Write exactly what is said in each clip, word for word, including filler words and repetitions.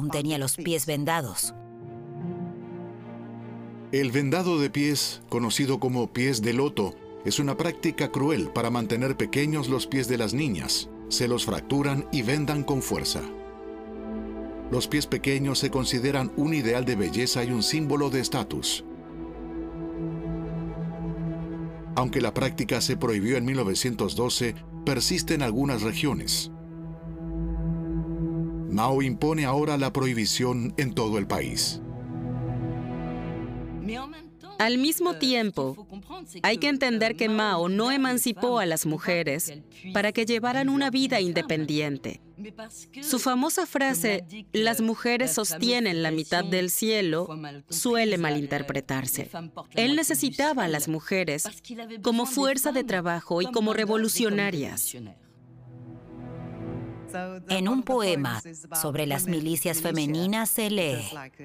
aún tenía los pies vendados. El vendado de pies, conocido como pies de loto, es una práctica cruel para mantener pequeños los pies de las niñas. Se los fracturan y vendan con fuerza. Los pies pequeños se consideran un ideal de belleza y un símbolo de estatus. Aunque la práctica se prohibió en mil novecientos doce, persiste en algunas regiones. Mao impone ahora la prohibición en todo el país. Al mismo tiempo, hay que entender que Mao no emancipó a las mujeres para que llevaran una vida independiente. Su famosa frase, "las mujeres sostienen la mitad del cielo", suele malinterpretarse. Él necesitaba a las mujeres como fuerza de trabajo y como revolucionarias. En un poema sobre las milicias femeninas se lee: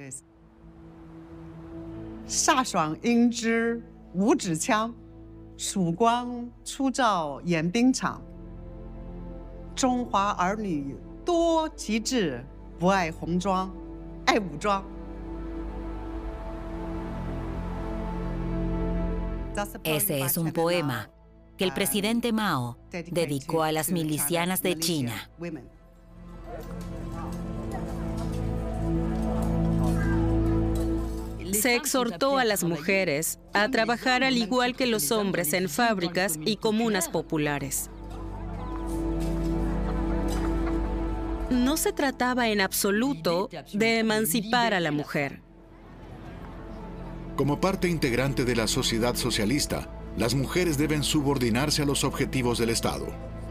飒爽英姿五指枪，曙光初照演兵场。中华儿女多奇志，不爱红装，爱武装。 Ese es un poema que el presidente Mao dedicó a las milicianas de China. Se exhortó a las mujeres a trabajar al igual que los hombres en fábricas y comunas populares. No se trataba en absoluto de emancipar a la mujer. Como parte integrante de la sociedad socialista, las mujeres deben subordinarse a los objetivos del Estado.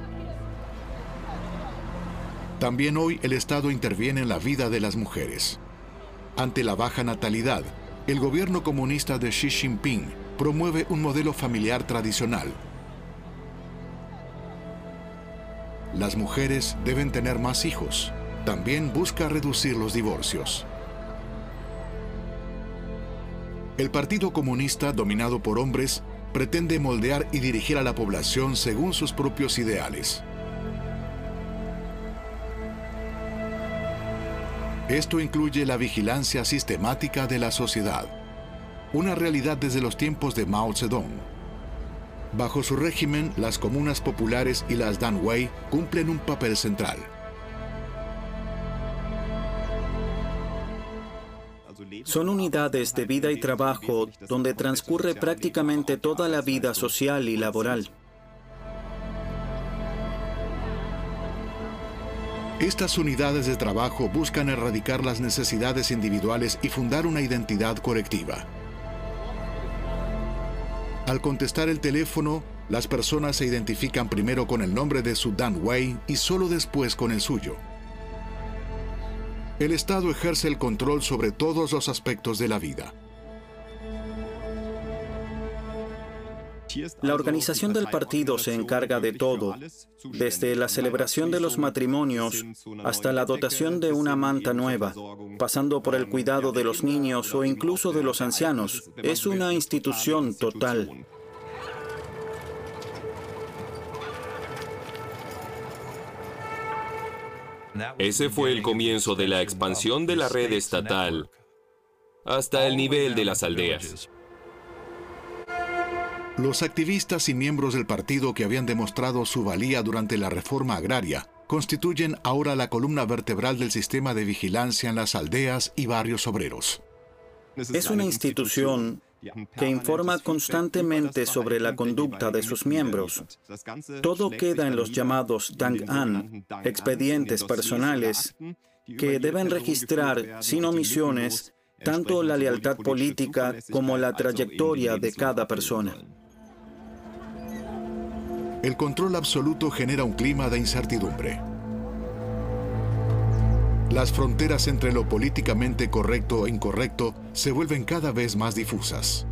También hoy el Estado interviene en la vida de las mujeres. Ante la baja natalidad, el gobierno comunista de Xi Jinping promueve un modelo familiar tradicional. Las mujeres deben tener más hijos. También busca reducir los divorcios. El Partido Comunista, dominado por hombres, pretende moldear y dirigir a la población según sus propios ideales. Esto incluye la vigilancia sistemática de la sociedad, una realidad desde los tiempos de Mao Zedong. Bajo su régimen, las comunas populares y las danwei cumplen un papel central. Son unidades de vida y trabajo donde transcurre prácticamente toda la vida social y laboral. Estas unidades de trabajo buscan erradicar las necesidades individuales y fundar una identidad colectiva. Al contestar el teléfono, las personas se identifican primero con el nombre de su danwei y solo después con el suyo. El Estado ejerce el control sobre todos los aspectos de la vida. La organización del partido se encarga de todo, desde la celebración de los matrimonios hasta la dotación de una manta nueva, pasando por el cuidado de los niños o incluso de los ancianos. Es una institución total. Ese fue el comienzo de la expansión de la red estatal hasta el nivel de las aldeas. Los activistas y miembros del partido que habían demostrado su valía durante la reforma agraria constituyen ahora la columna vertebral del sistema de vigilancia en las aldeas y barrios obreros. Es una institución que informa constantemente sobre la conducta de sus miembros. Todo queda en los llamados Dang'an, expedientes personales, que deben registrar sin omisiones tanto la lealtad política como la trayectoria de cada persona. El control absoluto genera un clima de incertidumbre. Las fronteras entre lo políticamente correcto e incorrecto se vuelven cada vez más difusas.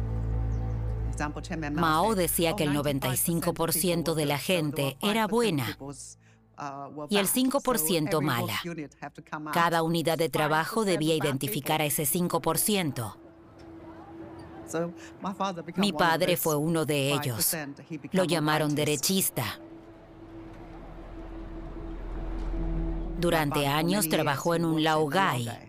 Mao decía que el noventa y cinco por ciento de la gente era buena y el cinco por ciento mala. Cada unidad de trabajo debía identificar a ese cinco por ciento. Mi padre fue uno de ellos. Lo llamaron derechista. Durante años trabajó en un laogai,